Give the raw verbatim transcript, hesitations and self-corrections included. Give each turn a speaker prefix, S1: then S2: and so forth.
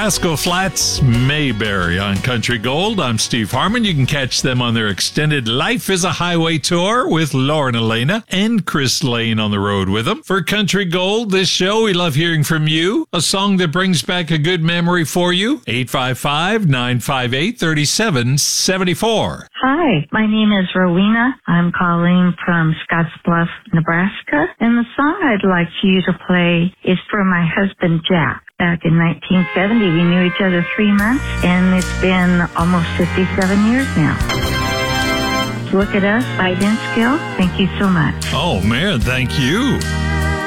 S1: Rascal Flatts, Mayberry on Country Gold. I'm Steve Harmon. You can catch them on their extended Life is a Highway tour with Lauren Elena and Chris Lane on the road with them. For Country Gold, this show, we love hearing from you. A song that brings back a good memory for you. eight five five, nine five eight, three seven seven four.
S2: Hi, my name is Rowena. I'm calling from Scottsbluff, Nebraska. And the song I'd like for you to play is for my husband, Jack. Back in nineteen seventy, we knew each other three months, and it's been almost fifty-seven years now. Look at Us by Vince Gill. Thank you so much.
S1: Oh, man, thank you.